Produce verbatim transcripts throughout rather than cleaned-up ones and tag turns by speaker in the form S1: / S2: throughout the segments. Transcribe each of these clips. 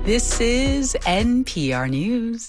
S1: This is N P R News.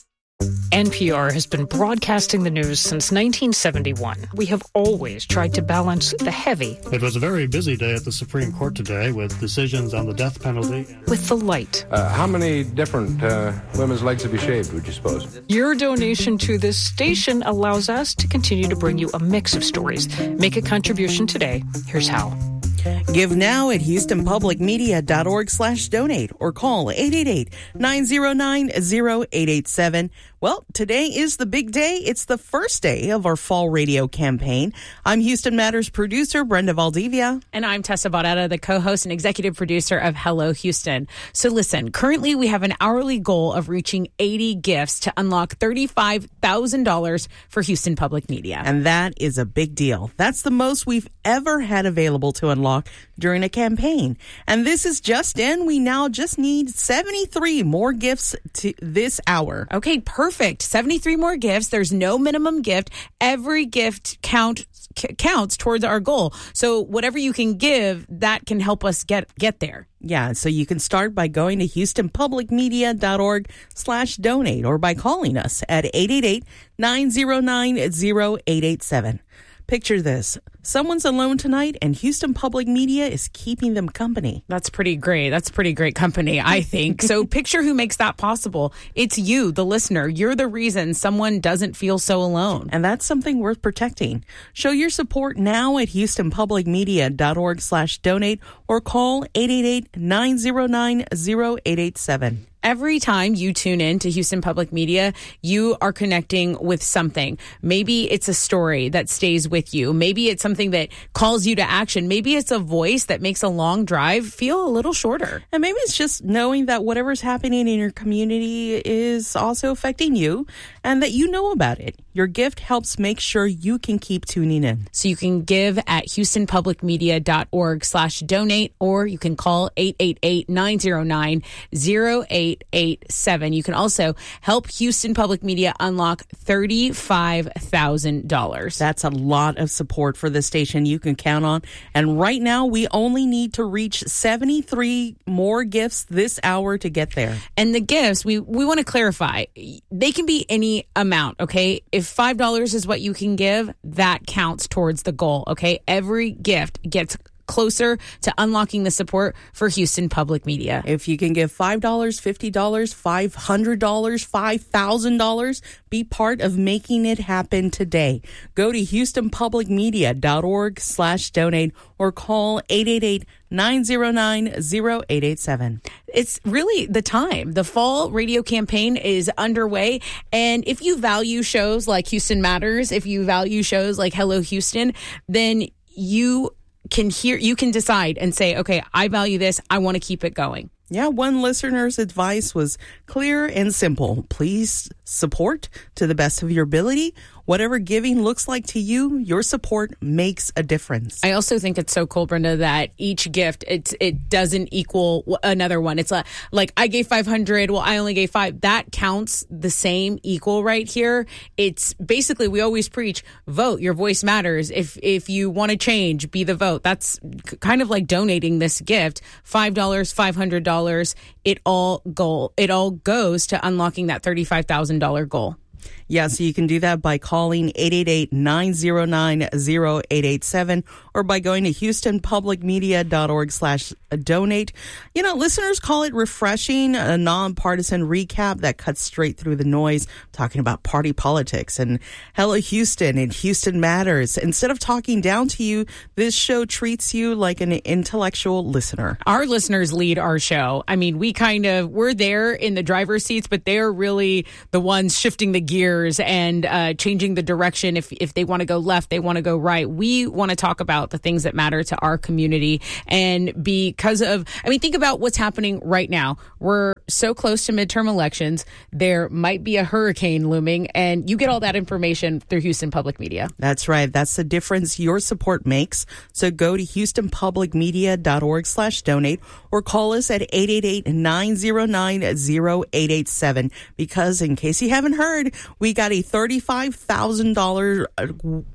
S2: N P R has been broadcasting the news since nineteen seventy-one. We have always tried to balance the heavy.
S3: It was a very busy day at the Supreme Court today with decisions on the death penalty.
S2: With the light.
S4: Uh, how many different uh, women's legs have you shaved, would you suppose?
S2: Your donation to this station allows us to continue to bring you a mix of stories. Make a contribution today. Here's how.
S5: Give now at houstonpublicmedia.org slash donate or call eight eight eight, nine zero nine, zero eight eight seven. Well, today is the big day. It's the first day of our fall radio campaign. I'm Houston Matters producer Brenda Valdivia.
S6: And I'm Tessa Barrera, the co-host and executive producer of Hello Houston. So listen, currently we have an hourly goal of reaching eighty gifts to unlock thirty-five thousand dollars for Houston Public Media.
S5: And that is a big deal. That's the most we've ever had available to unlock during a campaign. And this is just in. We now just need seventy-three more gifts to this hour.
S6: Okay, perfect. seventy-three more gifts. There's no minimum gift. Every gift count c- counts towards our goal. So whatever you can give, that can help us get get there.
S5: Yeah, so you can start by going to houstonpublicmedia.org slash donate or by calling us at eight eight eight, nine zero nine, zero eight eight seven. Picture this. Someone's alone tonight and Houston Public Media is keeping them company.
S6: That's pretty great. That's pretty great company, I think. So picture who makes that possible. It's you, the listener. You're the reason someone doesn't feel so alone.
S5: And that's something worth protecting. Show your support now at houstonpublicmedia.org slash donate or call eight eight eight, nine zero nine, zero eight eight seven.
S6: Every time you tune in to Houston Public Media, you are connecting with something. Maybe it's a story that stays with you. Maybe it's something that calls you to action. Maybe it's a voice that makes a long drive feel a little shorter.
S5: And maybe it's just knowing that whatever's happening in your community is also affecting you and that you know about it. Your gift helps make sure you can keep tuning in.
S6: So you can give at houstonpublicmedia.org slash donate, or you can call eight eight eight, nine zero nine, zero eight eight seven. You can also help Houston Public Media unlock thirty-five thousand dollars.
S5: That's a lot of support for the station you can count on. And right now, we only need to reach seventy-three more gifts this hour to get there.
S6: And the gifts, we, we want to clarify, they can be any amount, okay? If five dollars is what you can give, that counts towards the goal, okay? Every gift gets closer to unlocking the support for Houston Public Media.
S5: If you can give five dollars, fifty dollars, five hundred dollars, five thousand dollars, be part of making it happen today. Go to houstonpublicmedia.org slash donate or call eight eight eight, nine zero nine, zero eight eight seven.
S6: It's really the time. The fall radio campaign is underway. And if you value shows like Houston Matters, if you value shows like Hello Houston, then you can hear, you can decide and say, okay, I value this. I want to keep it going.
S5: Yeah, one listener's advice was clear and simple. Please support to the best of your ability. Whatever giving looks like to you, your support makes a difference.
S6: I also think it's so cool, Brenda, that each gift, it, it doesn't equal another one. It's like, like I gave five hundred, well, I only gave five. That counts the same equal right here. It's basically, we always preach, vote, your voice matters. If if you want to change, be the vote. That's kind of like donating this gift, five dollars, five hundred dollars. It all goal, it all goes to unlocking that thirty-five thousand dollars goal.
S5: Yeah, so you can do that by calling eight eight eight, nine zero nine, zero eight eight seven or by going to houstonpublicmedia.org slash donate. You know, listeners call it refreshing, a nonpartisan recap that cuts straight through the noise, talking about party politics and Hello Houston and Houston Matters. Instead of talking down to you, this show treats you like an intellectual listener.
S6: Our listeners lead our show. I mean, we kind of, we're there in the driver's seats, but they're really the ones shifting the gears and uh, changing the direction. If if they want to go left, they want to go right. We want to talk about the things that matter to our community. And because of, I mean, think about what's happening right now. We're so close to midterm elections. There might be a hurricane looming, and you get all that information through Houston Public Media.
S5: That's right. That's the difference your support makes. So go to houstonpublicmedia.org slash donate or call us at eight eight eight, nine zero nine, zero eight eight seven because in case you haven't heard, we got a thirty-five thousand dollars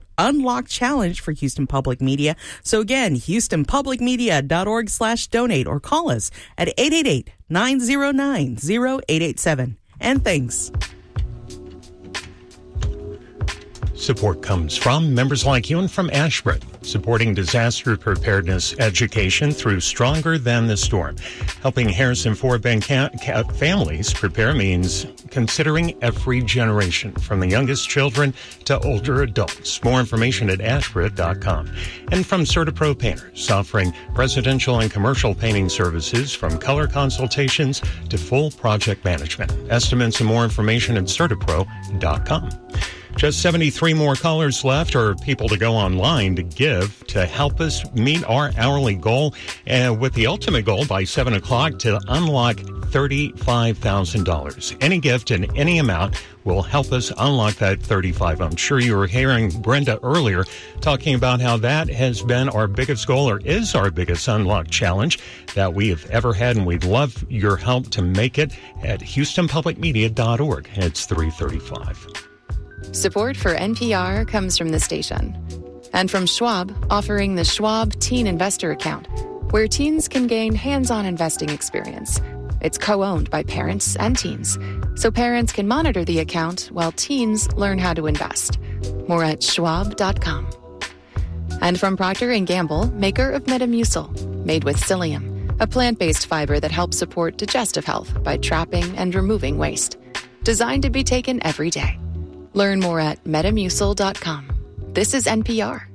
S5: Unlock Challenge for Houston Public Media. So again, houston public media dot org slash donate or call us at eight eight eight, nine zero nine, zero eight eight seven. And thanks.
S7: Support comes from members like you and from Ashford, supporting disaster preparedness education through Stronger Than the Storm. Helping Harrison Ford Bend families prepare means considering every generation, from the youngest children to older adults. More information at ashford dot com. And from CertaPro Painters, offering residential and commercial painting services from color consultations to full project management. Estimates and more information at certapro dot com. Just seventy-three more callers left, or people to go online to give to help us meet our hourly goal, and with the ultimate goal by seven o'clock to unlock thirty-five thousand dollars. Any gift in any amount will help us unlock that thirty-five. I'm sure you were hearing Brenda earlier talking about how that has been our biggest goal, or is our biggest unlock challenge that we have ever had, and we'd love your help to make it at houston public media dot org. It's three thirty-five.
S8: Support for N P R comes from the station and from Schwab, offering the Schwab Teen Investor Account, where teens can gain hands-on investing experience. It's co-owned by parents and teens, so parents can monitor the account while teens learn how to invest. More at schwab dot com. And from Procter and Gamble, maker of Metamucil, made with psyllium, a plant-based fiber that helps support digestive health by trapping and removing waste. Designed to be taken every day. Learn more at metamucil dot com. This is N P R.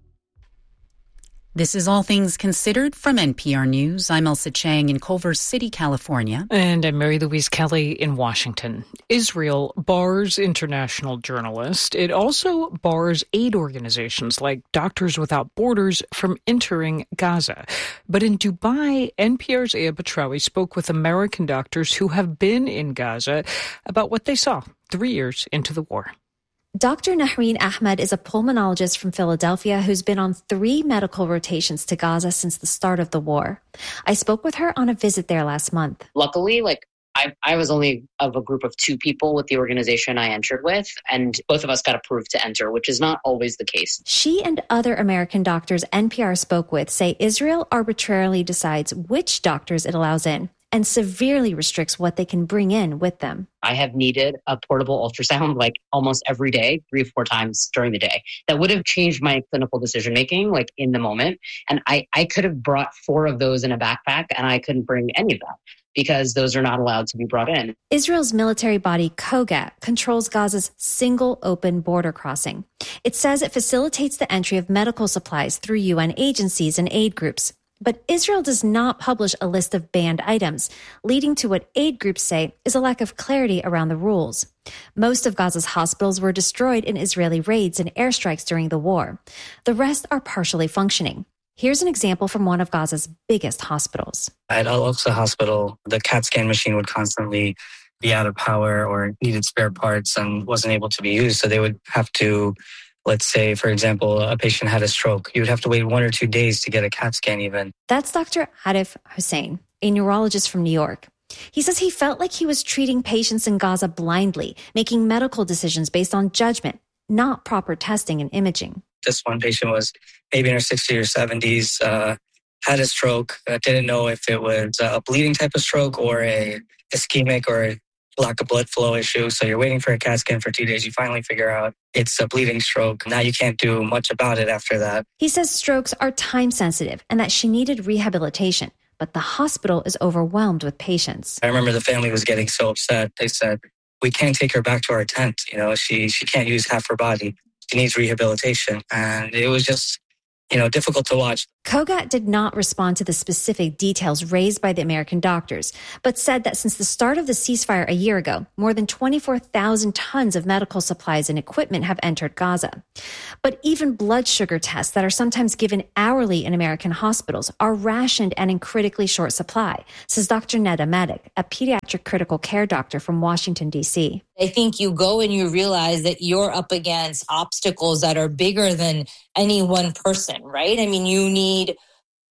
S1: This is All Things Considered from N P R News. I'm Elsa Chang in Culver City, California.
S2: And I'm Mary Louise Kelly in Washington. Israel bars international journalists. It also bars aid organizations like Doctors Without Borders from entering Gaza. But in Dubai, N P R's Aya Batrawi spoke with American doctors who have been in Gaza about what they saw three years into the war.
S9: Doctor Nahreen Ahmed is a pulmonologist from Philadelphia who's been on three medical rotations to Gaza since the start of the war. I spoke with her on a visit there last month.
S10: Luckily, like I, I was only of a group of two people with the organization I entered with, and both of us got approved to enter, which is not always the case.
S9: She and other American doctors N P R spoke with say Israel arbitrarily decides which doctors it allows in and severely restricts what they can bring in with them.
S10: I have needed a portable ultrasound like almost every day, three or four times during the day. That would have changed my clinical decision-making like in the moment. And I, I could have brought four of those in a backpack, and I couldn't bring any of that because those are not allowed to be brought in.
S9: Israel's military body, COGAT, controls Gaza's single open border crossing. It says it facilitates the entry of medical supplies through U N agencies and aid groups. But Israel does not publish a list of banned items, leading to what aid groups say is a lack of clarity around the rules. Most of Gaza's hospitals were destroyed in Israeli raids and airstrikes during the war. The rest are partially functioning. Here's an example from one of Gaza's biggest hospitals.
S11: At Al-Aqsa Hospital, the CAT scan machine would constantly be out of power or needed spare parts and wasn't able to be used. So they would have to, let's say, for example, a patient had a stroke. You would have to wait one or two days to get a CAT scan even.
S9: That's Doctor Arif Hussein, a neurologist from New York. He says he felt like he was treating patients in Gaza blindly, making medical decisions based on judgment, not proper testing and imaging.
S11: This one patient was maybe in her sixties or seventies, uh, had a stroke, uh, didn't know if it was a bleeding type of stroke or a ischemic or a lack of blood flow issue. So you're waiting for a CAT scan for two days. You finally figure out it's a bleeding stroke. Now you can't do much about it after that.
S9: He says strokes are time sensitive and that she needed rehabilitation, but the hospital is overwhelmed with patients.
S11: I remember the family was getting so upset. They said, we can't take her back to our tent. You know, she, she can't use half her body. She needs rehabilitation. And it was just, you know, difficult to watch.
S9: COGAT did not respond to the specific details raised by the American doctors, but said that since the start of the ceasefire a year ago, more than twenty-four thousand tons of medical supplies and equipment have entered Gaza. But even blood sugar tests that are sometimes given hourly in American hospitals are rationed and in critically short supply, says Doctor Neda Madik, a pediatric critical care doctor from Washington, D C.
S12: I think you go and you realize that you're up against obstacles that are bigger than any one person, right? I mean, you need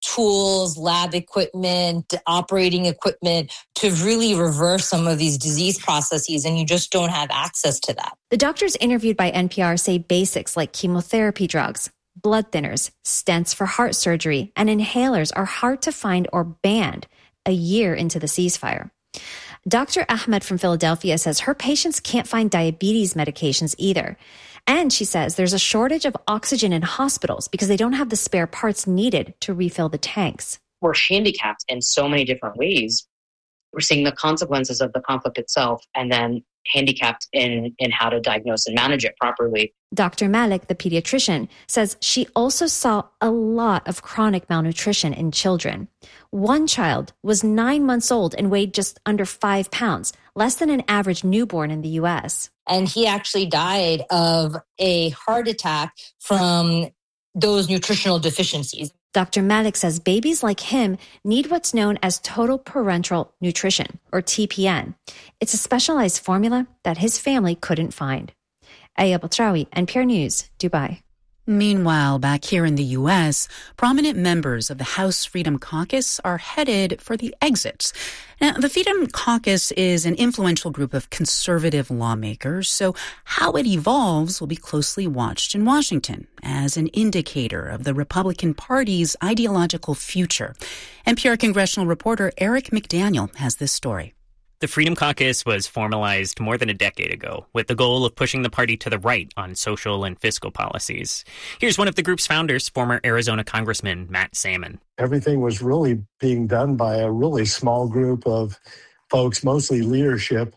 S12: tools, lab equipment, operating equipment to really reverse some of these disease processes, and you just don't have access to that.
S9: The doctors interviewed by N P R say basics like chemotherapy drugs, blood thinners, stents for heart surgery, and inhalers are hard to find or banned a year into the ceasefire. Doctor Ahmed from Philadelphia says her patients can't find diabetes medications either. And she says there's a shortage of oxygen in hospitals because they don't have the spare parts needed to refill the tanks.
S10: We're handicapped in so many different ways. We're seeing the consequences of the conflict itself and then handicapped in, in how to diagnose and manage it properly.
S9: Doctor Malik, the pediatrician, says she also saw a lot of chronic malnutrition in children. One child was nine months old and weighed just under five pounds, less than an average newborn in the U S.
S12: And he actually died of a heart attack from those nutritional deficiencies.
S9: Doctor Malik says babies like him need what's known as total parenteral nutrition, or T P N. It's a specialized formula that his family couldn't find. Aya Batrawi, N P R News, Dubai.
S1: Meanwhile, back here in the U S, prominent members of the House Freedom Caucus are headed for the exits. Now, the Freedom Caucus is an influential group of conservative lawmakers, so how it evolves will be closely watched in Washington as an indicator of the Republican Party's ideological future. N P R congressional reporter Eric McDaniel has this story.
S13: The Freedom Caucus was formalized more than a decade ago with the goal of pushing the party to the right on social and fiscal policies. Here's one of the group's founders, former Arizona Congressman Matt Salmon.
S14: Everything was really being done by a really small group of folks, mostly leadership,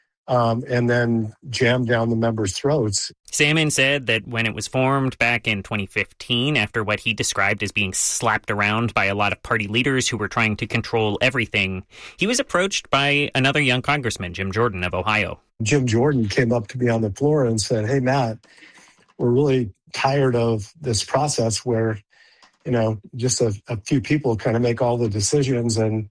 S14: um, and then jammed down the members' throats.
S13: Salmon said that when it was formed back in twenty fifteen, after what he described as being slapped around by a lot of party leaders who were trying to control everything, he was approached by another young congressman, Jim Jordan of Ohio.
S14: Jim Jordan came up to me on the floor and said, "Hey, Matt, we're really tired of this process where, you know, just a, a few people kind of make all the decisions, and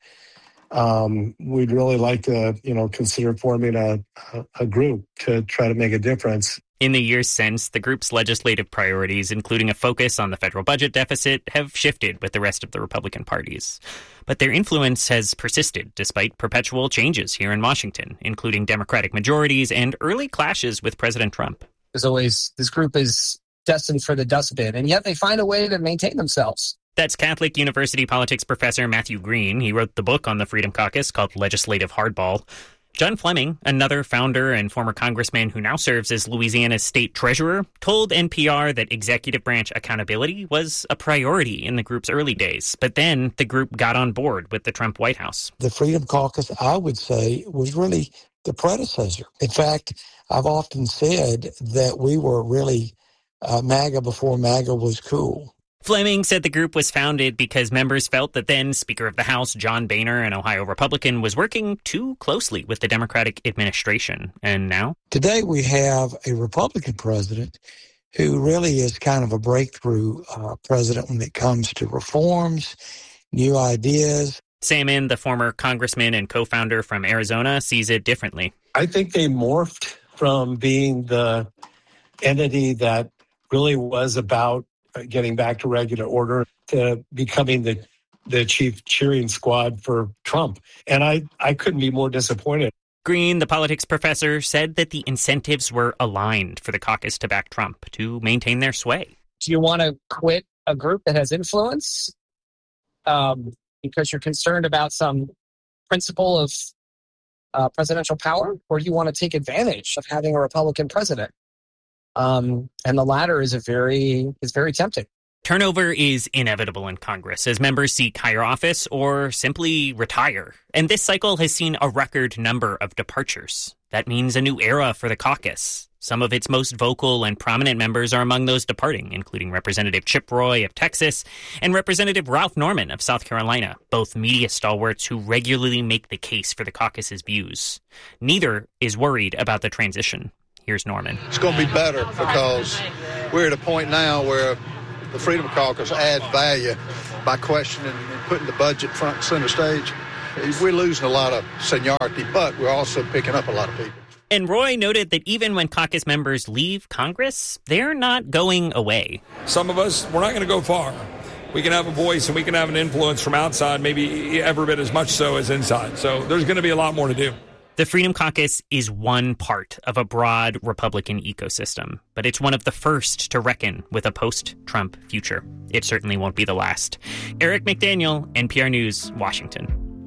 S14: um, we'd really like to, you know, consider forming a, a, a group to try to make a difference."
S13: In the years since, the group's legislative priorities, including a focus on the federal budget deficit, have shifted with the rest of the Republican parties. But their influence has persisted despite perpetual changes here in Washington, including Democratic majorities and early clashes with President Trump.
S15: As always, this group is destined for the dustbin, and yet they find a way to maintain themselves.
S13: That's Catholic University politics professor Matthew Green. He wrote the book on the Freedom Caucus called Legislative Hardball. John Fleming, another founder and former congressman who now serves as Louisiana's state treasurer, told N P R that executive branch accountability was a priority in the group's early days. But then the group got on board with the Trump White House.
S16: The Freedom Caucus, I would say, was really the predecessor. In fact, I've often said that we were really uh, MAGA before MAGA was cool.
S13: Fleming said the group was founded because members felt that then Speaker of the House John Boehner, an Ohio Republican, was working too closely with the Democratic administration. And now?
S16: Today we have a Republican president who really is kind of a breakthrough uh, president when it comes to reforms, new ideas.
S13: Salmon, the former congressman and co-founder from Arizona, sees it differently.
S14: I think they morphed from being the entity that really was about getting back to regular order to becoming the the chief cheering squad for Trump. And I, I couldn't be more disappointed.
S13: Green, the politics professor, said that the incentives were aligned for the caucus to back Trump to maintain their sway.
S15: Do you want to quit a group that has influence um, because you're concerned about some principle of uh, presidential power? Or do you want to take advantage of having a Republican president? Um, and the latter is a very is very tempting.
S13: Turnover is inevitable in Congress as members seek higher office or simply retire. And this cycle has seen a record number of departures. That means a new era for the caucus. Some of its most vocal and prominent members are among those departing, including Representative Chip Roy of Texas and Representative Ralph Norman of South Carolina, both media stalwarts who regularly make the case for the caucus's views. Neither is worried about the transition. Here's Norman.
S17: It's going to be better because we're at a point now where the Freedom Caucus adds value by questioning and putting the budget front and center stage. We're losing a lot of seniority, but we're also picking up a lot of people.
S13: And Roy noted that even when caucus members leave Congress, they're not going away.
S18: Some of us, we're not going to go far. we can have a voice and we can have an influence from outside, maybe every bit as much so as inside. So there's going to be a lot more to do.
S13: The Freedom Caucus is one part of a broad Republican ecosystem, but it's one of the first to reckon with a post-Trump future. It certainly won't be the last. Eric McDaniel, N P R News, Washington.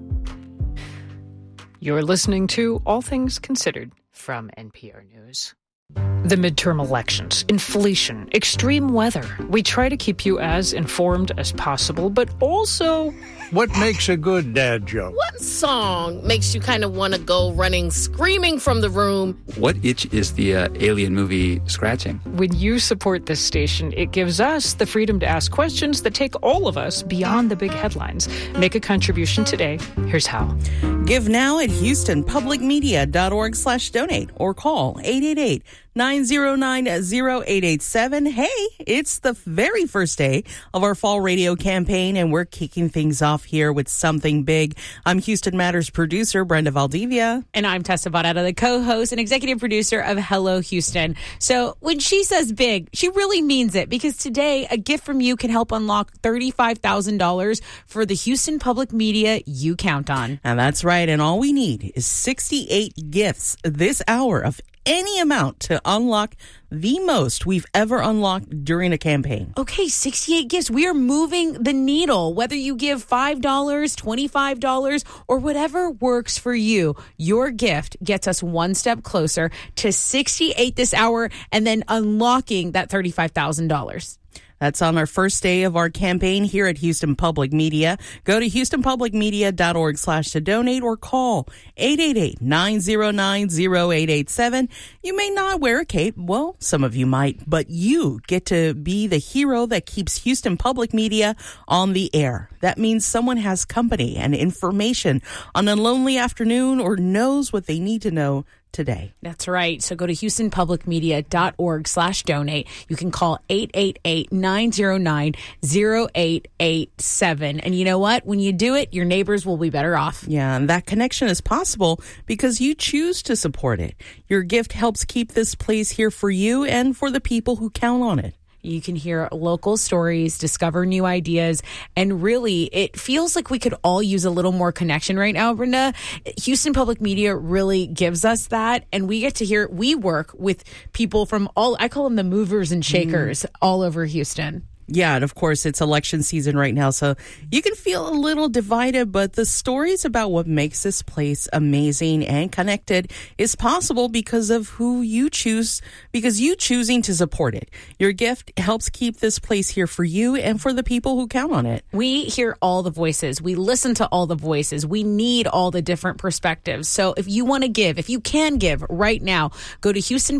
S2: You're listening to All Things Considered from N P R News. The midterm elections, inflation, extreme weather. We try to keep you as informed as possible, but also...
S19: What makes a good dad joke?
S20: What song makes you kind of want to go running, screaming from the room?
S21: What itch is the uh, Alien movie scratching?
S2: When you support this station, it gives us the freedom to ask questions that take all of us beyond the big headlines. Make a contribution today. Here's how.
S5: Give now at houstonpublicmedia.org slash donate or call eight eight eight, nine zero nine, zero eight eight seven. Hey, it's the very first day of our fall radio campaign, and we're kicking things off here with something big. I'm Houston Matters producer Brenda Valdivia.
S6: And I'm Tessa Barretta, the co-host and executive producer of Hello Houston. So when she says big, she really means it, because today a gift from you can help unlock thirty-five thousand dollars for the Houston Public Media you count on.
S5: And that's right. And all we need is sixty-eight gifts this hour of any amount to unlock the most we've ever unlocked during a campaign.
S6: Okay, sixty-eight gifts. We are moving the needle. Whether you give five dollars, twenty-five dollars, or whatever works for you, your gift gets us one step closer to sixty-eight this hour and then unlocking that thirty-five thousand dollars.
S5: That's on our first day of our campaign here at Houston Public Media. Go to houstonpublicmedia.org slash to donate or call eight eight eight, nine zero nine, zero eight eight seven. You may not wear a cape. Well, some of you might, but you get to be the hero that keeps Houston Public Media on the air. That means someone has company and information on a lonely afternoon or knows what they need to know today.
S6: That's right. So go to houstonpublicmedia.org slash donate. You can call eight eight eight, nine zero nine, zero eight eight seven. And you know what? When you do it, your neighbors will be better off.
S5: Yeah, and that connection is possible because you choose to support it. Your gift helps keep this place here for you and for the people who count on it.
S6: You can hear local stories, discover new ideas, and really, it feels like we could all use a little more connection right now, Brenda. Houston Public Media really gives us that, and we get to hear, we work with people from all, I call them the movers and shakers mm. all over Houston.
S5: Yeah, and of course, it's election season right now, so you can feel a little divided, but the stories about what makes this place amazing and connected is possible because of who you choose, because you choosing to support it. Your gift helps keep this place here for you and for the people who count on it.
S6: We hear all the voices. We listen to all the voices. We need all the different perspectives. So if you want to give, if you can give right now, go to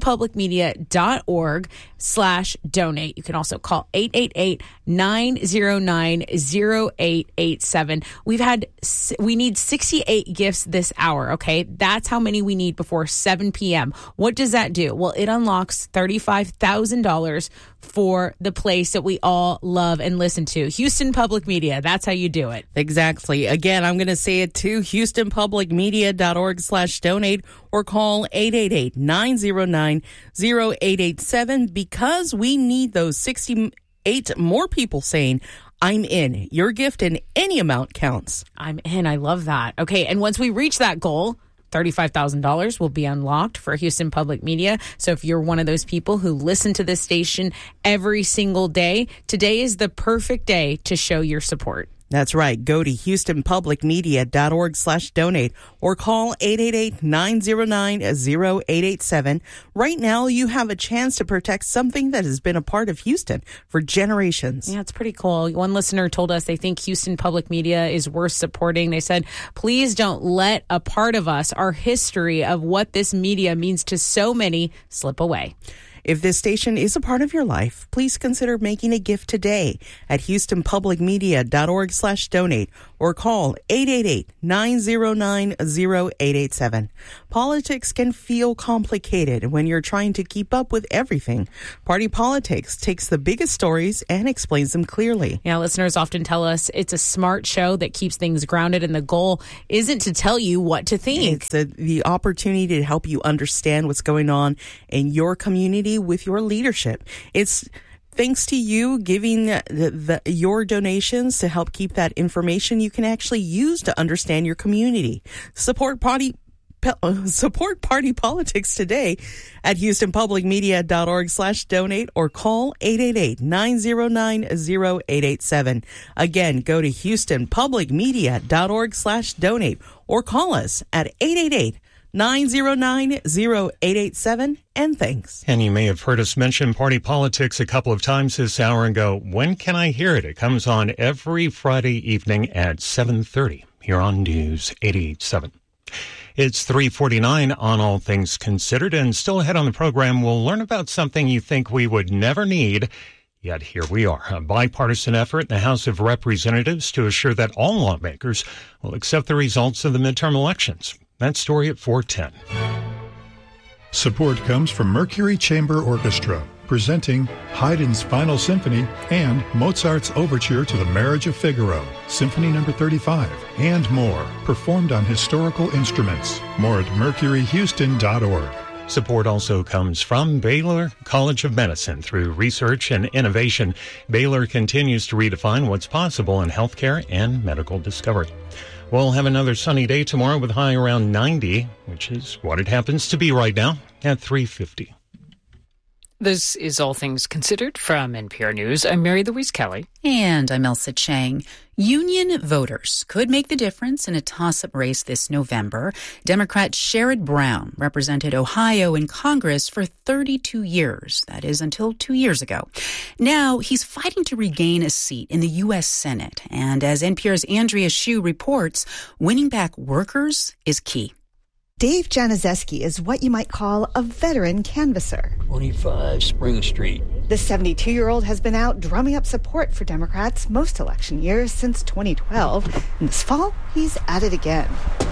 S6: houstonpublicmedia.org slash donate. You can also call eight eight eight, nine zero nine, zero eight eight seven. We've had, we need sixty-eight gifts this hour, okay? That's how many we need before seven p.m. What does that do? Well, it unlocks thirty-five thousand dollars for the place that we all love and listen to. Houston Public Media, that's how you do it.
S5: Exactly. Again, I'm going to say it too, houstonpublicmedia.org slash donate or call eight eight eight, nine zero nine, zero eight eight seven because we need those sixty-eight more people saying, I'm in. Your gift in any amount counts.
S6: I'm in. I love that. Okay, and once we reach that goal, thirty-five thousand dollars will be unlocked for Houston Public Media. So if you're one of those people who listen to this station every single day, today is the perfect day to show your support.
S5: That's right. Go to houstonpublicmedia.org slash donate or call eight eight eight, nine zero nine, zero eight eight seven. Right now, you have a chance to protect something that has been a part of Houston for generations.
S6: Yeah, it's pretty cool. One listener told us they think Houston Public Media is worth supporting. They said, please don't let a part of us, our history of what this media means to so many, slip away.
S5: If this station is a part of your life, please consider making a gift today at houstonpublicmedia.org slash donate or call eight eight eight, nine zero nine, zero eight eight seven. Politics can feel complicated when you're trying to keep up with everything. Party Politics takes the biggest stories and explains them clearly.
S6: Yeah, listeners often tell us it's a smart show that keeps things grounded, and the goal isn't to tell you what to think.
S5: It's the, the opportunity to help you understand what's going on in your community with your leadership. It's thanks to you giving the, the, your donations to help keep that information you can actually use to understand your community. Support party Support party politics today at houstonpublicmedia.org slash donate or call eight eight eight, nine zero nine, zero eight eight seven. Again, go to houstonpublicmedia.org slash donate or call us at eight eight eight, nine zero nine, zero eight eight seven. And thanks.
S7: And you may have heard us mention party politics a couple of times this hour and go, when can I hear it? It comes on every Friday evening at seven thirty here on News eighty-eight point seven. It's three forty-nine on All Things Considered, and still ahead on the program, we'll learn about something you think we would never need, yet here we are. A bipartisan effort in the House of Representatives to assure that all lawmakers will accept the results of the midterm elections. That story at four ten.
S3: Support comes from Mercury Chamber Orchestra, presenting Haydn's Final Symphony and Mozart's Overture to the Marriage of Figaro, Symphony number thirty-five, and more, performed on historical instruments. More at mercury houston dot org.
S7: Support also comes from Baylor College of Medicine. Through research and innovation, Baylor continues to redefine what's possible in healthcare and medical discovery. We'll have another sunny day tomorrow with a high around ninety, which is what it happens to be right now at three fifty.
S2: This is All Things Considered from N P R News. I'm Mary Louise Kelly.
S1: And I'm Elsa Chang. Union voters could make the difference in a toss-up race this November. Democrat Sherrod Brown represented Ohio in Congress for thirty-two years. That is until two years ago. Now he's fighting to regain a seat in the U S Senate. And as N P R's Andrea Hsu reports, winning back workers is key.
S22: Dave Januszewski is what you might call a veteran canvasser.
S23: twenty-five Spring Street.
S22: The seventy-two-year-old has been out drumming up support for Democrats most election years since twenty twelve. And this fall, he's at it again.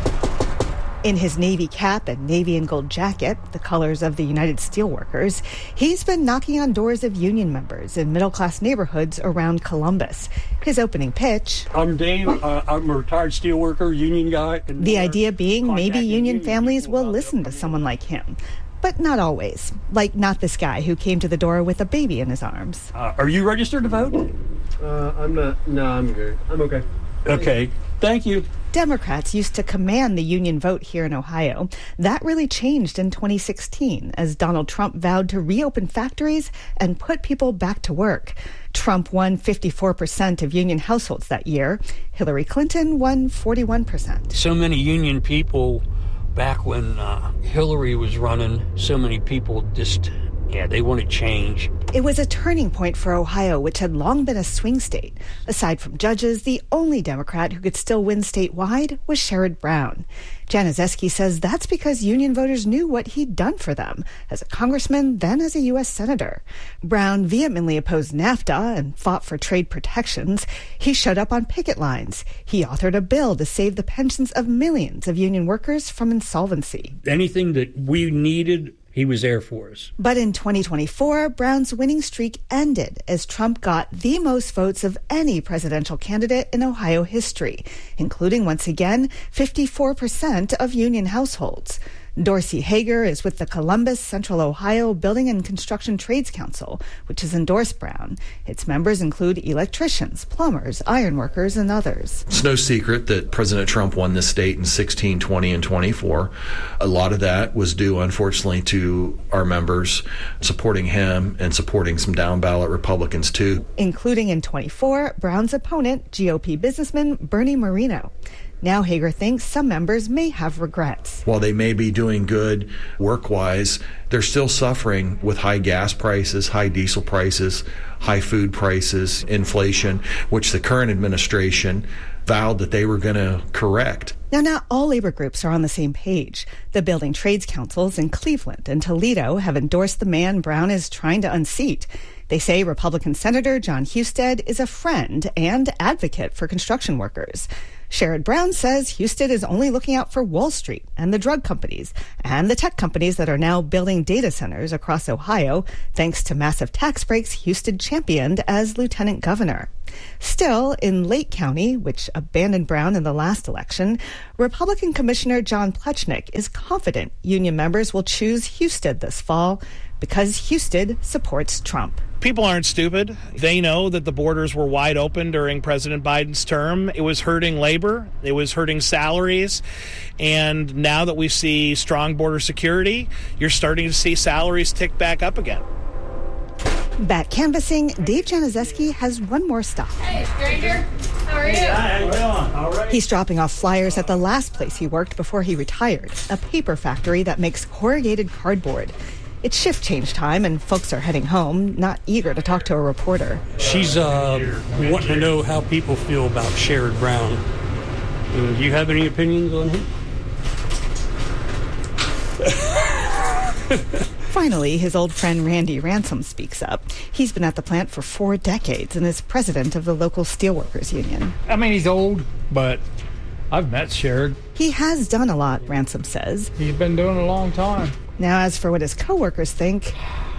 S22: In his Navy cap and navy and gold jacket, the colors of the United Steelworkers, he's been knocking on doors of union members in middle-class neighborhoods around Columbus. His opening pitch...
S23: I'm Dave. Uh, I'm a retired steelworker, union guy. And
S22: the idea being maybe union families will listen to someone like him. But not always. Like not this guy who came to the door with a baby in his arms.
S23: Uh, are you registered to vote?
S24: Uh, I'm not. No, I'm good. I'm okay.
S23: Okay. Thank you.
S22: Democrats used to command the union vote here in Ohio. That really changed in twenty sixteen as Donald Trump vowed to reopen factories and put people back to work. Trump won fifty-four percent of union households that year. Hillary Clinton won forty-one percent.
S23: So many union people back when uh, Hillary was running, so many people just, yeah, they wanted change.
S22: It was a turning point for Ohio, which had long been a swing state. Aside from judges, the only Democrat who could still win statewide was Sherrod Brown. Januszewski says that's because union voters knew what he'd done for them as a congressman, then as a U S senator. Brown vehemently opposed NAFTA and fought for trade protections. He showed up on picket lines. He authored a bill to save the pensions of millions of union workers from insolvency.
S23: Anything that we needed, he was there for us.
S22: But in twenty twenty-four, Brown's winning streak ended as Trump got the most votes of any presidential candidate in Ohio history, including, once again, fifty-four percent of union households. Dorsey Hager is with the Columbus Central Ohio Building and Construction Trades Council, which has endorsed Brown. Its members include electricians, plumbers, ironworkers, and others.
S25: It's no secret that President Trump won this state in sixteen, twenty, and twenty-four. A lot of that was due, unfortunately, to our members supporting him and supporting some down-ballot Republicans, too.
S22: Including in twenty-four, Brown's opponent, G O P businessman Bernie Moreno. Now Hager thinks some members may have regrets.
S25: While they may be doing good work-wise, they're still suffering with high gas prices, high diesel prices, high food prices, inflation, which the current administration vowed that they were going to correct.
S22: Now, not all labor groups are on the same page. The building trades councils in Cleveland and Toledo have endorsed the man Brown is trying to unseat. They say Republican Senator Jon Husted is a friend and advocate for construction workers. Sherrod Brown says Husted is only looking out for Wall Street and the drug companies and the tech companies that are now building data centers across Ohio, thanks to massive tax breaks Husted championed as lieutenant governor. Still, in Lake County, which abandoned Brown in the last election, Republican Commissioner John Plechnik is confident union members will choose Husted this fall. because Houston supports Trump.
S4: People aren't stupid. They know that the borders were wide open during President Biden's term. It was hurting labor. It was hurting salaries. And now that we see strong border security, you're starting to see salaries tick back up again.
S22: Back canvassing, Dave Januszewski has one more stop.
S8: Hey, stranger. How are you? Hi, how you doing? All right.
S22: He's dropping off flyers at the last place he worked before he retired, a paper factory that makes corrugated cardboard. It's shift change time, and folks are heading home, not eager to talk to a reporter.
S23: She's uh, wanting to know how people feel about Sherrod Brown. Uh, do you have any opinions on him?
S22: Finally, his old friend Randy Ransom speaks up. He's been at the plant for four decades and is president of the local steelworkers union.
S19: I mean, he's old, but I've met Sherrod.
S22: He has done a lot, Ransom says.
S19: He's been doing it a long time.
S22: Now, as for what his coworkers think...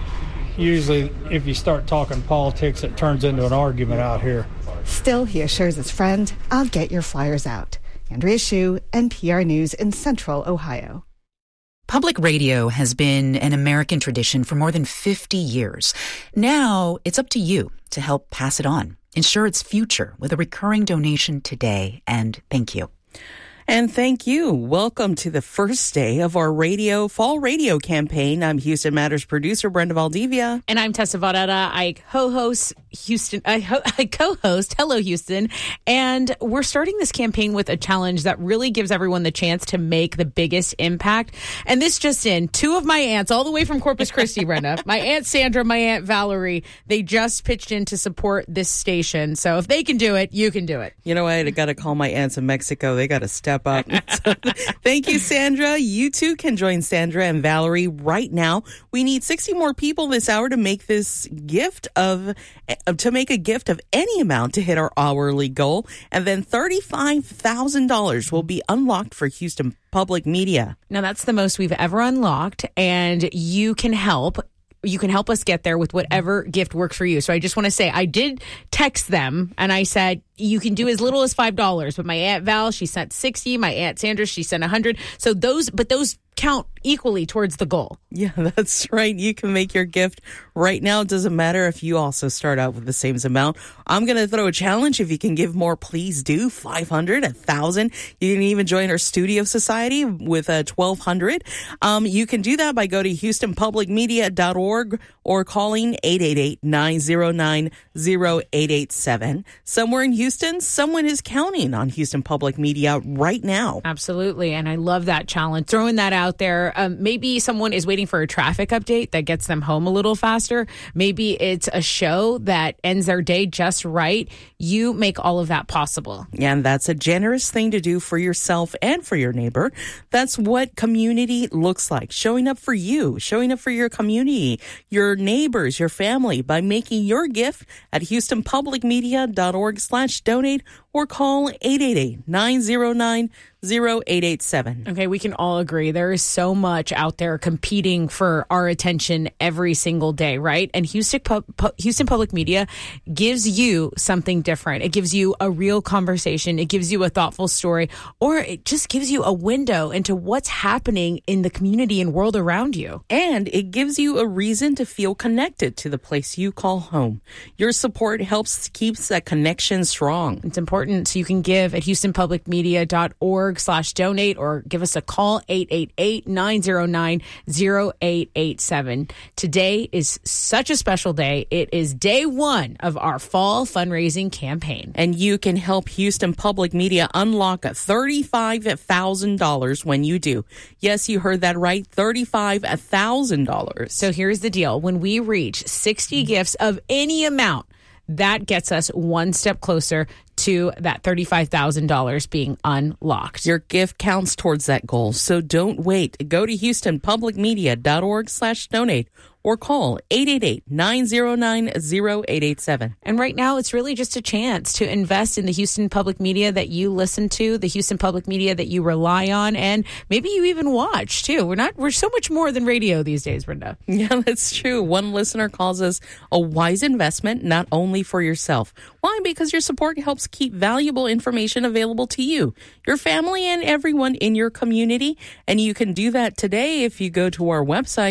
S19: Usually, if you start talking politics, it turns into an argument out here.
S22: Still, he assures his friend, I'll get your flyers out. Andrea Hsu, N P R News in Central Ohio.
S1: Public radio has been an American tradition for more than fifty years. Now, it's up to you to help pass it on. Ensure its future with a recurring donation today, and thank you.
S5: And thank you. Welcome to the first day of our radio fall radio campaign. I'm Houston Matters producer Brenda Valdivia.
S6: And I'm Tessa Varela. I co-host Houston. I, ho- I co-host Hello Houston. And we're starting this campaign with a challenge that really gives everyone the chance to make the biggest impact. And this just in, two of my aunts, all the way from Corpus Christi, Brenda, my Aunt Sandra, my Aunt Valerie, they just pitched in to support this station. So if they can do it, you can do it.
S5: You know, I got to call my aunts in Mexico. They got to step up. So, thank you, Sandra. You too can join Sandra and Valerie right now. We need sixty more people this hour to make this gift of, to make a gift of any amount to hit our hourly goal. And then thirty-five thousand dollars will be unlocked for Houston Public Media.
S6: Now, that's the most we've ever unlocked, and you can help. You can help us get there with whatever gift works for you. So I just want to say, I did text them and I said, you can do as little as five dollars. But my Aunt Val, she sent sixty. My Aunt Sandra, she sent one hundred. So those, but those count equally towards the goal.
S5: Yeah, that's right. You can make your gift right now. It doesn't matter if you also start out with the same amount. I'm going to throw a challenge. If you can give more, please do. five hundred, one thousand. You can even join our Studio Society with a twelve hundred. Um, you can do that by go to houston public media dot org or calling eight eight eight, nine zero nine, zero eight eight seven. Somewhere in Houston, someone is counting on Houston Public Media right now.
S6: Absolutely. And I love that challenge. Throwing that out there. Um, maybe someone is waiting for a traffic update that gets them home a little faster. Maybe it's a show that ends their day just right. You make all of that possible.
S5: And that's a generous thing to do for yourself and for your neighbor. That's what community looks like. Showing up for you, showing up for your community, your neighbors, your family by making your gift at houston public media dot org slash donate or call eight eight eight, nine zero nine, zero eight eight seven.
S6: Okay, we can all agree there is so much out there competing for our attention every single day, right? And Houston, Pu- Pu- Houston Public Media gives you something different. It gives you a real conversation. It gives you a thoughtful story, or it just gives you a window into what's happening in the community and world around you.
S5: And it gives you a reason to feel connected to the place you call home. Your support helps keeps that connection strong.
S6: It's important. So you can give at houston public media dot org slash donate or give us a call, eight eight eight, nine zero nine, zero eight eight seven. Today is such a special day. It is day one of our fall fundraising campaign.
S5: And you can help Houston Public Media unlock thirty-five thousand dollars when you do. Yes, you heard that right, thirty-five thousand dollars.
S6: So here's the deal. When we reach sixty gifts of any amount, that gets us one step closer to that thirty-five thousand dollars being unlocked.
S5: Your gift counts towards that goal, so don't wait. Go to houston public media dot org slash donate or call eight eight eight, nine zero nine, zero eight eight seven.
S6: And right now, it's really just a chance to invest in the Houston Public Media that you listen to, the Houston Public Media that you rely on, and maybe you even watch, too. We're not, we're so much more than radio these days, Brenda.
S5: Yeah, that's true. One listener calls us a wise investment, not only for yourself. Why? Because your support helps keep valuable information available to you, your family, and everyone in your community. And you can do that today if you go to our website,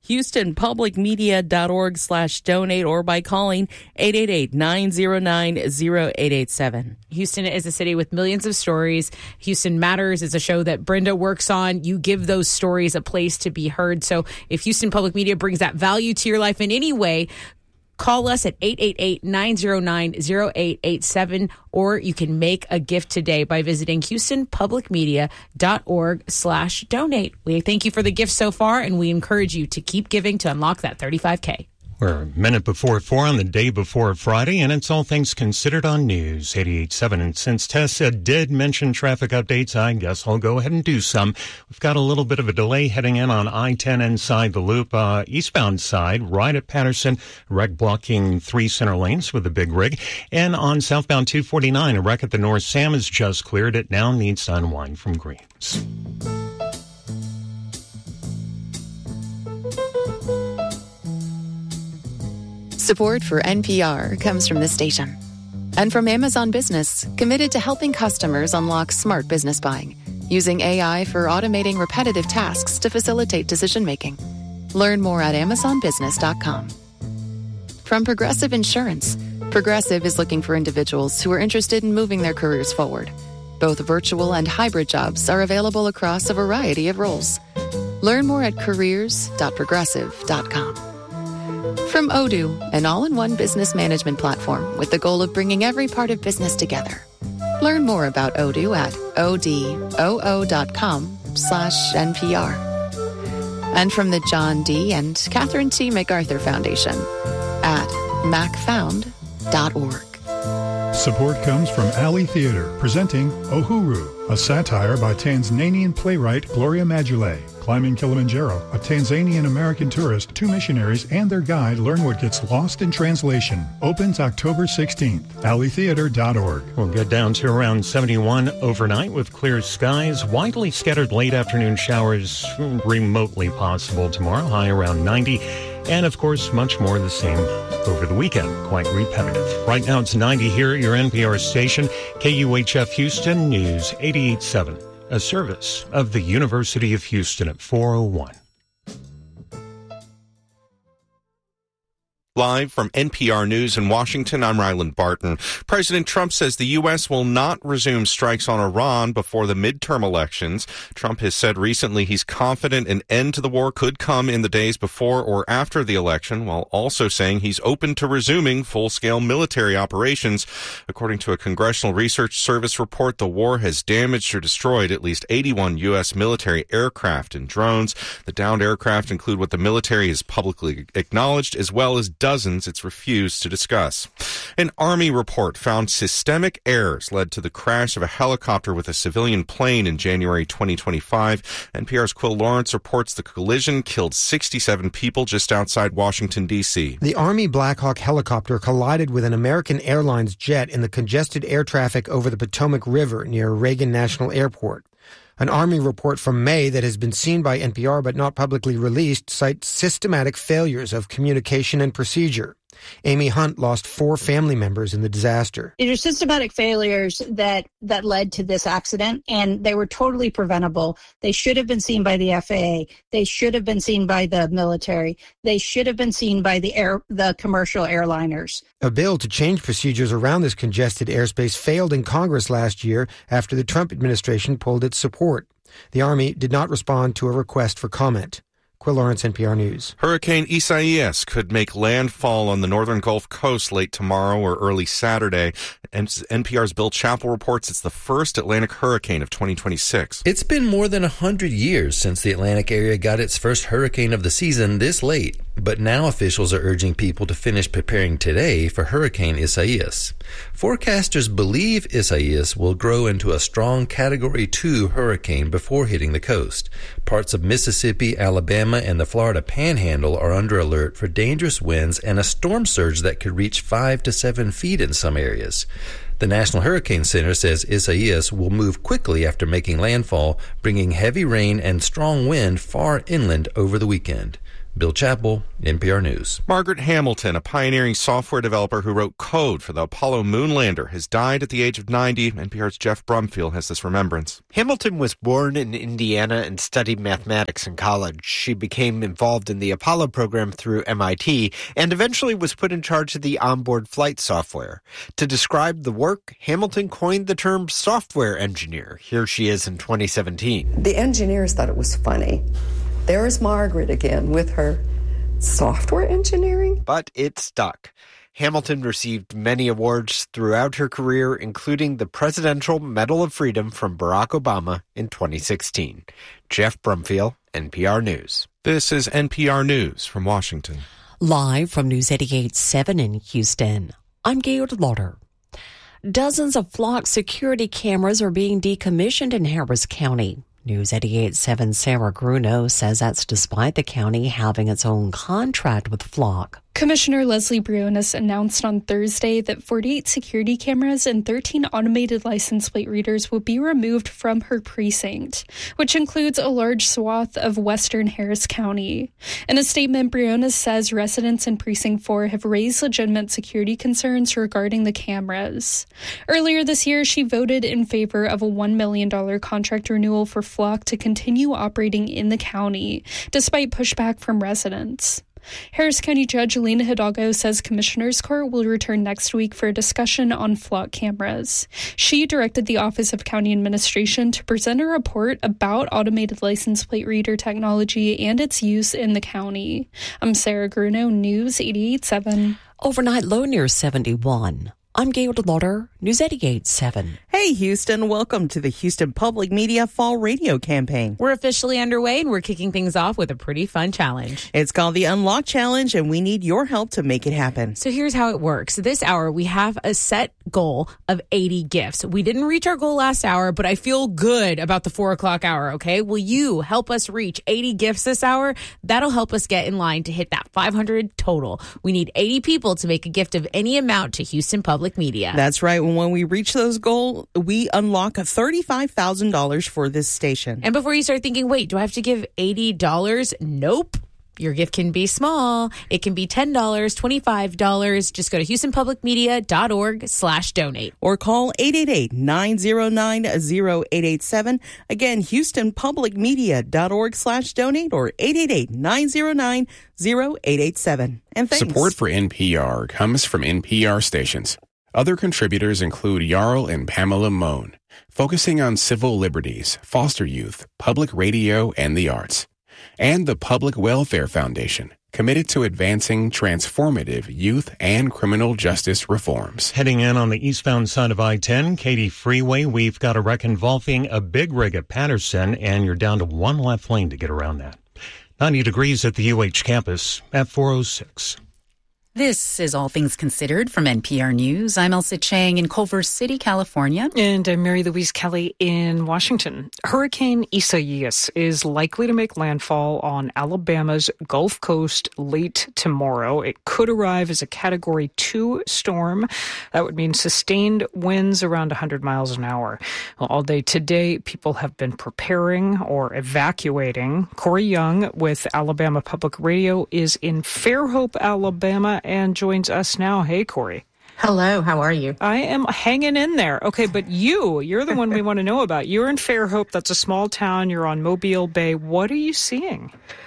S5: houston public media dot org slash donate or by calling eight eight eight, nine zero nine, zero eight eight seven.
S6: Houston is a city with millions of stories. Houston Matters is a show that Brenda works on. You give those stories a place to be heard. So if Houston Public Media brings that value to your life in any way, call us at eight eight eight, nine zero nine, zero eight eight seven, or you can make a gift today by visiting houston public media dot org slash donate. We thank you for the gift so far, and we encourage you to keep giving to unlock that thirty-five K.
S7: We're a minute before four on the day before Friday, and it's All Things Considered on News eighty-eight point seven. And since Tessa did mention traffic updates, I guess I'll go ahead and do some. We've got a little bit of a delay heading in on I ten inside the loop, uh, eastbound side, right at Patterson. Wreck blocking three center lanes with a big rig. And on southbound two forty-nine, a wreck at the North Sam is just cleared. It now needs to unwind from Greens.
S9: Support for N P R comes from this station and from Amazon Business, committed to helping customers unlock smart business buying, using A I for automating repetitive tasks to facilitate decision-making. Learn more at amazon business dot com. From Progressive Insurance, Progressive is looking for individuals who are interested in moving their careers forward. Both virtual and hybrid jobs are available across a variety of roles. Learn more at careers dot progressive dot com. From Odoo, an all-in-one business management platform with the goal of bringing every part of business together. Learn more about Odoo at odoo dot com slash N P R. And from the John D. and Catherine T. MacArthur Foundation at mac found dot org.
S3: Support comes from Alley Theater, presenting Uhuru, a satire by Tanzanian playwright Gloria Maduele. Climbing Kilimanjaro, a Tanzanian-American tourist, two missionaries, and their guide learn what gets lost in translation. Opens October sixteenth. alley theater dot org.
S7: We'll get down to around seventy-one overnight with clear skies. Widely scattered late afternoon showers remotely possible tomorrow. High around ninety. And, of course, much more the same over the weekend. Quite repetitive. Right now it's ninety here at your N P R station, K U H F Houston News eighty-eight point seven. A service of the University of Houston at four oh one.
S10: Live from N P R News in Washington, I'm Ryland Barton. President Trump says the U S will not resume strikes on Iran before the midterm elections. Trump has said recently he's confident an end to the war could come in the days before or after the election, while also saying he's open to resuming full-scale military operations. According to a Congressional Research Service report, the war has damaged or destroyed at least eighty-one U S military aircraft and drones. The downed aircraft include what the military has publicly acknowledged, as well as dozens it's refused to discuss. An Army report found systemic errors led to the crash of a helicopter with a civilian plane in January twenty twenty-five. N P R's Quill Lawrence reports the collision killed sixty-seven people just outside Washington, D C.
S11: The Army Black Hawk helicopter collided with an American Airlines jet in the congested air traffic over the Potomac River near Reagan National Airport. An Army report from May that has been seen by N P R but not publicly released cites systematic failures of communication and procedure. Amy Hunt lost four family members in the disaster.
S12: These are systematic failures that, that led to this accident, and they were totally preventable. They should have been seen by the F A A. They should have been seen by the military. They should have been seen by the air, the commercial airliners.
S11: A bill to change procedures around this congested airspace failed in Congress last year after the Trump administration pulled its support. The Army did not respond to a request for comment. Quill Lawrence, N P R News.
S10: Hurricane Isaias could make landfall on the northern Gulf Coast late tomorrow or early Saturday. N P R's Bill Chappell reports it's the first Atlantic hurricane of twenty twenty-six.
S16: It's been more than one hundred years since the Atlantic area got its first hurricane of the season this late. But now officials are urging people to finish preparing today for Hurricane Isaias. Forecasters believe Isaias will grow into a strong Category two hurricane before hitting the coast. Parts of Mississippi, Alabama, and the Florida Panhandle are under alert for dangerous winds and a storm surge that could reach five to seven feet in some areas. The National Hurricane Center says Isaias will move quickly after making landfall, bringing heavy rain and strong wind far inland over the weekend. Bill Chappell, N P R News.
S10: Margaret Hamilton, a pioneering software developer who wrote code for the Apollo moon lander, has died at the age of ninety. N P R's Jeff Brumfield has this remembrance.
S13: Hamilton was born in Indiana and studied mathematics in college. She became involved in the Apollo program through M I T and eventually was put in charge of the onboard flight software. To describe the work, Hamilton coined the term software engineer. Here she is in twenty seventeen.
S14: The engineers thought it was funny. There's Margaret again with her software engineering.
S13: But it stuck. Hamilton received many awards throughout her career, including the Presidential Medal of Freedom from Barack Obama in twenty sixteen. Jeff Brumfield, N P R News.
S10: This is N P R News from Washington.
S15: Live from News eighty-eight point seven in Houston, I'm Gail Lauder. Dozens of Flock security cameras are being decommissioned in Harris County. News eighty-eight point seven Sarah Gruno says that's despite the county having its own contract with Flock.
S17: Commissioner Leslie Briones announced on Thursday that forty-eight security cameras and thirteen automated license plate readers will be removed from her precinct, which includes a large swath of western Harris County. In a statement, Briones says residents in Precinct four have raised legitimate security concerns regarding the cameras. Earlier this year, she voted in favor of a one million dollars contract renewal for Flock to continue operating in the county, despite pushback from residents. Harris County Judge Alina Hidalgo says Commissioner's Court will return next week for a discussion on Flock cameras. She directed the Office of County Administration to present a report about automated license plate reader technology and its use in the county. I'm Sarah Gruno, News eighty-eight point seven.
S15: Overnight low near seventy-one. I'm Gail DeLauder, News eighty-eight point seven.
S5: Hey, Houston. Welcome to the Houston Public Media Fall Radio Campaign.
S6: We're officially underway, and we're kicking things off with a pretty fun challenge.
S5: It's called the Unlock Challenge, and we need your help to make it happen.
S6: So here's how it works. This hour, we have a set goal of eighty gifts. We didn't reach our goal last hour, but I feel good about the four o'clock hour, okay? Will you help us reach eighty gifts this hour? That'll help us get in line to hit that five hundred total. We need eighty people to make a gift of any amount to Houston Public Media.
S5: That's right. When we reach those goals, we unlock thirty-five thousand dollars for this station.
S6: And before you start thinking, wait, do I have to give eighty dollars? Nope. Your gift can be small. It can be ten dollars, twenty-five dollars. Just go to houstonpublicmedia.org slash donate.
S5: Or call eight eight eight, nine zero nine, zero eight eight seven. Again, houstonpublicmedia.org slash donate or eight eight eight, nine zero nine, zero eight eight seven. And thanks.
S18: Support for N P R comes from N P R stations. Other contributors include Jarl and Pamela Moan, focusing on civil liberties, foster youth, public radio, and the arts. And the Public Welfare Foundation, committed to advancing transformative youth and criminal justice reforms.
S7: Heading in on the eastbound side of I ten, Katy Freeway, we've got a wreck involving a big rig at Patterson, and you're down to one left lane to get around that. ninety degrees at the U H campus at four oh six.
S1: This is All Things Considered from N P R News. I'm Elsa Chang in Culver City, California.
S2: And I'm Mary Louise Kelly in Washington. Hurricane Isaias is likely to make landfall on Alabama's Gulf Coast late tomorrow. It could arrive as a Category two storm. That would mean sustained winds around one hundred miles an hour. Well, all day today, people have been preparing or evacuating. Corey Young with Alabama Public Radio is in Fairhope, Alabama, and joins us now. Hey, Corey.
S26: Hello, how are you?
S2: I am hanging in there. Okay, but you, you're the one we want to know about. You're in Fairhope. That's a small town. You're on Mobile Bay. What are you seeing?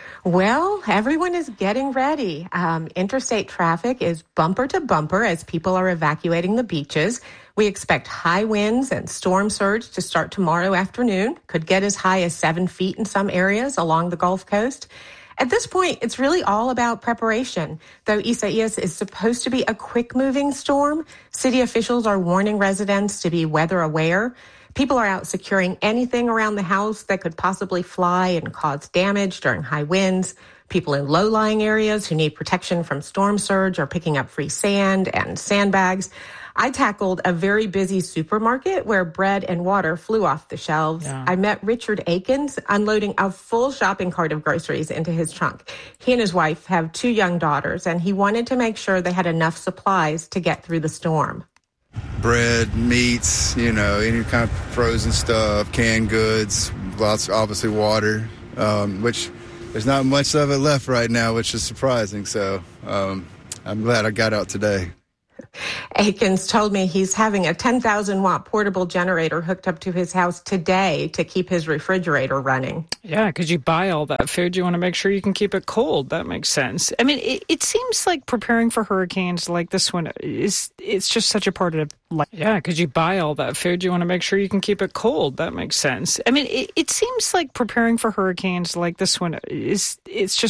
S26: Well, everyone is getting ready. Um, interstate traffic is bumper to bumper as people are evacuating the beaches. We expect high winds and storm surge to start tomorrow afternoon. Could get as high as seven feet in some areas along the Gulf Coast. At this point, it's really all about preparation. Though Isaias is supposed to be a quick-moving storm, city officials are warning residents to be weather aware. People are out securing anything around the house that could possibly fly and cause damage during high winds. People in low-lying areas who need protection from storm surge are picking up free sand and sandbags. I tackled a very busy supermarket where bread and water flew off the shelves. Yeah. I met Richard Akins unloading a full shopping cart of groceries into his trunk. He and his wife have two young daughters, and he wanted to make sure they had enough supplies to get through the storm.
S27: Bread, meats, you know, any kind of frozen stuff, canned goods, lots, obviously water, um, which there's not much of it left right now, which is surprising. So um, I'm glad I got out today.
S26: Akins told me he's having a ten thousand watt portable generator hooked up to his house today to keep his refrigerator running.
S2: Yeah, because you buy all that food, you want to make sure you can keep it cold. That makes sense. I mean, it, it seems like preparing for hurricanes like this one is it's just such a part of life. Yeah, because you buy all that food, you want to make sure you can keep it cold. That makes sense. I mean, it, it seems like preparing for hurricanes like this one is it's just